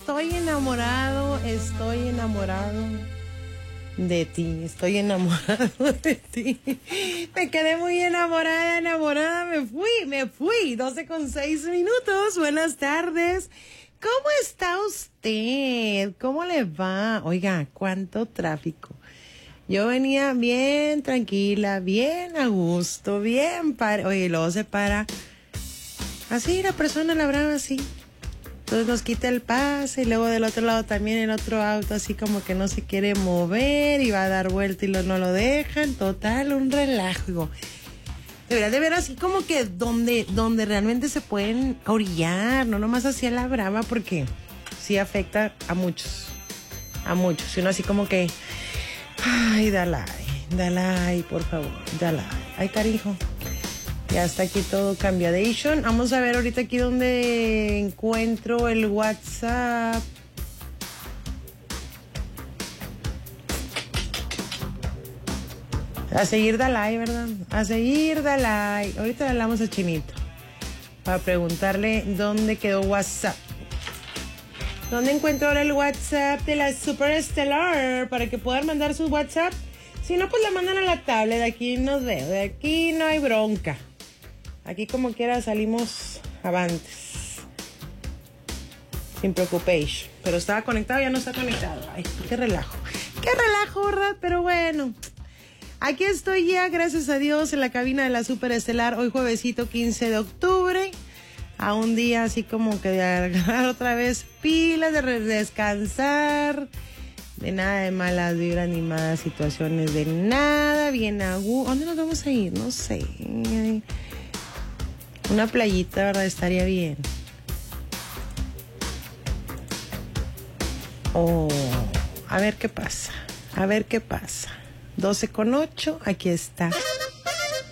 estoy enamorado de ti, estoy enamorado de ti. Me quedé muy enamorada, me fui. 12:06. Buenas tardes. ¿Cómo está usted? ¿Cómo le va? Oiga, cuánto tráfico. Yo venía bien tranquila, bien a gusto, bien para. Oye, luego se para. Así la persona la brava así. Entonces nos quita el pase y luego del otro lado también el otro auto así como que no se quiere mover y va a dar vuelta y no lo dejan. Total, un relajo. Debería de ver así como que donde realmente se pueden orillar, no nomás hacia la brava, porque sí afecta a muchos. A muchos. Y uno así como que, ay, dale, por favor, dale. Ay, carijo. Ya está aquí todo cambiadation. Vamos a ver ahorita aquí donde encuentro el WhatsApp. A seguir Dalai, ¿verdad? A seguir Dalai. Ahorita le hablamos a Chinito para preguntarle dónde quedó WhatsApp. ¿Dónde encuentro ahora el WhatsApp de la Superestelar? Para que puedan mandar sus WhatsApp. Si no, pues la mandan a la tablet. De aquí nos veo. De aquí no hay bronca. Aquí como quiera salimos avantes. Sin preocupación. Pero estaba conectado, ya no está conectado. Ay, qué relajo. Qué relajo, ¿verdad? Pero bueno. Aquí estoy ya, gracias a Dios, en la cabina de la Superestelar. Hoy juevesito 15 de octubre. A un día así como que de agarrar otra vez pilas, de descansar. De nada de malas vibras ni malas situaciones. De nada, bien agudo. ¿Dónde nos vamos a ir? No sé. Una playita, ¿verdad? Estaría bien. Oh, a ver qué pasa. 12:08, aquí está.